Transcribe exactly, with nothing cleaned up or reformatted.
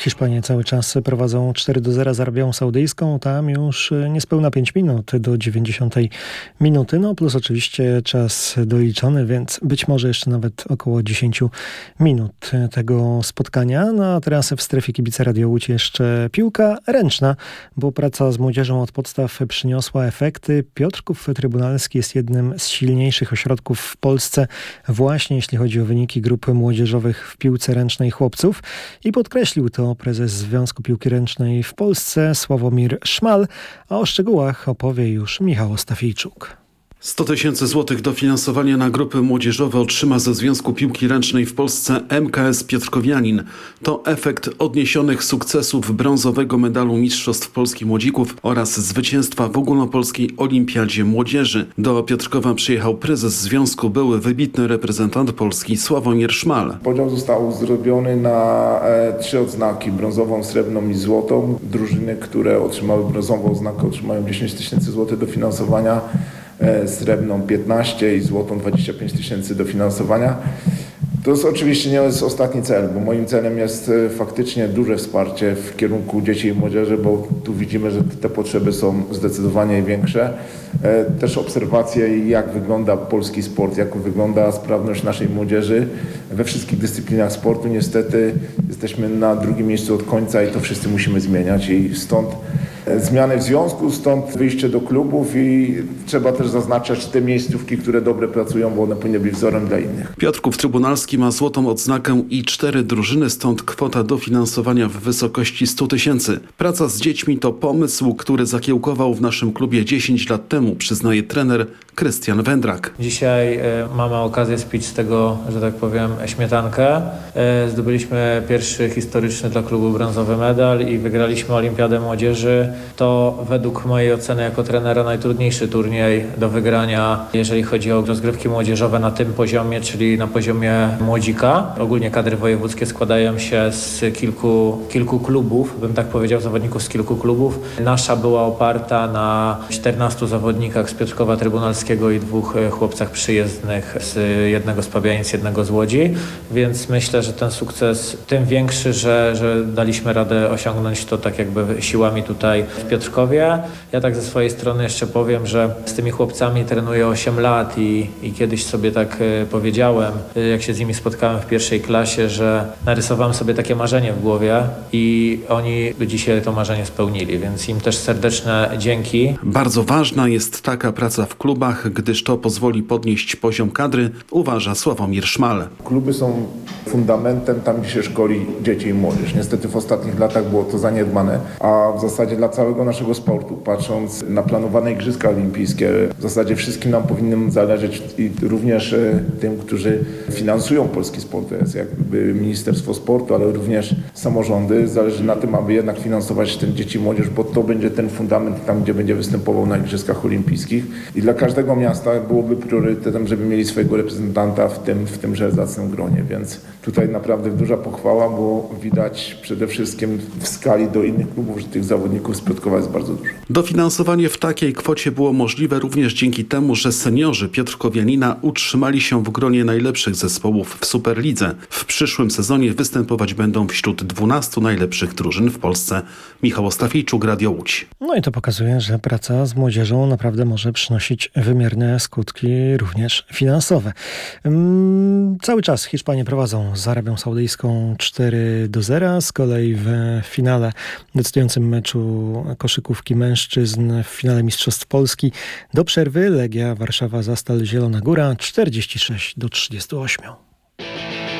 Hiszpanie cały czas prowadzą cztery do zera z Arabią Saudyjską. Tam już niespełna pięć minut do dziewięćdziesiątej minuty. No plus oczywiście czas doliczony, więc być może jeszcze nawet około dziesięć minut tego spotkania. No a teraz w strefie kibica Radio Łódź jeszcze piłka ręczna, bo praca z młodzieżą od podstaw przyniosła efekty. Piotrków Trybunalski jest jednym z silniejszych ośrodków w Polsce właśnie jeśli chodzi o wyniki grup młodzieżowych w piłce ręcznej chłopców i podkreślił to prezes Związku Piłki Ręcznej w Polsce Sławomir Szmal, a o szczegółach opowie już Michał Ostafijczuk. sto tysięcy złotych dofinansowania na grupy młodzieżowe otrzyma ze Związku Piłki Ręcznej w Polsce M K S Piotrkowianin. To efekt odniesionych sukcesów brązowego medalu Mistrzostw Polski Młodzików oraz zwycięstwa w ogólnopolskiej Olimpiadzie Młodzieży. Do Piotrkowa przyjechał prezes związku, były wybitny reprezentant Polski Sławomir Szmal. Podział został zrobiony na e, trzy odznaki, brązową, srebrną i złotą. Drużyny, które otrzymały brązową odznakę, otrzymają dziesięć tysięcy złotych dofinansowania. Srebrną piętnaście i złotą dwadzieścia pięć tysięcy dofinansowania. To jest oczywiście nie jest ostatni cel, bo moim celem jest faktycznie duże wsparcie w kierunku dzieci i młodzieży, bo tu widzimy, że te potrzeby są zdecydowanie większe. Też obserwacje, jak wygląda polski sport, jak wygląda sprawność naszej młodzieży we wszystkich dyscyplinach sportu. Niestety jesteśmy na drugim miejscu od końca i to wszyscy musimy zmieniać i stąd zmiany w związku, stąd wyjście do klubów i trzeba też zaznaczać te miejscówki, które dobre pracują, bo one powinny być wzorem dla innych. Piotrków Trybunalski ma złotą odznakę i cztery drużyny, stąd kwota dofinansowania w wysokości sto tysięcy. Praca z dziećmi to pomysł, który zakiełkował w naszym klubie dziesięć lat temu, przyznaje trener Krystian Wędrak. Dzisiaj y, mamy okazję spić z tego, że tak powiem, śmietankę. Y, zdobyliśmy pierwszy historyczny dla klubu brązowy medal i wygraliśmy Olimpiadę Młodzieży. To według mojej oceny jako trenera najtrudniejszy turniej do wygrania, jeżeli chodzi o rozgrywki młodzieżowe na tym poziomie, czyli na poziomie młodzika. Ogólnie kadry wojewódzkie składają się z kilku, kilku klubów, bym tak powiedział, zawodników z kilku klubów. Nasza była oparta na czternastu zawodnikach z Piotrkowa Trybunalskiego i dwóch chłopcach przyjezdnych z jednego z Pabianic, jednego z Łodzi, więc myślę, że ten sukces tym większy, że, że daliśmy radę osiągnąć to tak jakby siłami tutaj w Piotrkowie. Ja tak ze swojej strony jeszcze powiem, że z tymi chłopcami trenuję osiem lat i, i kiedyś sobie tak y, powiedziałem, y, jak się z nimi spotkałem w pierwszej klasie, że narysowałem sobie takie marzenie w głowie i oni dzisiaj to marzenie spełnili, więc im też serdeczne dzięki. Bardzo ważna jest taka praca w klubach, gdyż to pozwoli podnieść poziom kadry, uważa Sławomir Szmal. Kluby są fundamentem tam, gdzie się szkoli dzieci i młodzież. Niestety w ostatnich latach było to zaniedbane, a w zasadzie dla całego naszego sportu, patrząc na planowane Igrzyska Olimpijskie, w zasadzie wszystkim nam powinno zależeć i również tym, którzy finansują polski sport, to jest jakby Ministerstwo Sportu, ale również samorządy, zależy na tym, aby jednak finansować ten dzieci i młodzież, bo to będzie ten fundament tam, gdzie będzie występował na Igrzyskach Olimpijskich i dla każdego miasta byłoby priorytetem, żeby mieli swojego reprezentanta w tym, w tymże zacnym gronie, więc tutaj naprawdę duża pochwała, bo widać przede wszystkim w skali do innych klubów, że tych zawodników z Piotrkowa jest bardzo dużo. Dofinansowanie w takiej kwocie było możliwe również dzięki temu, że seniorzy Piotrkowianina utrzymali się w gronie najlepszych zespołów w Superlidze. W przyszłym sezonie występować będą wśród dwunastu najlepszych drużyn w Polsce. Michał Ostafijczuk, Radio Łódź. No i to pokazuje, że praca z młodzieżą naprawdę może przynosić wymierne skutki, również finansowe. Um, cały czas Hiszpanie prowadzą z Arabią Saudyjską cztery do zera. Z kolei w finale, decydującym meczu koszykówki mężczyzn w finale Mistrzostw Polski do przerwy Legia Warszawa Zastal Zielona Góra czterdzieści sześć do trzydziestu ośmiu.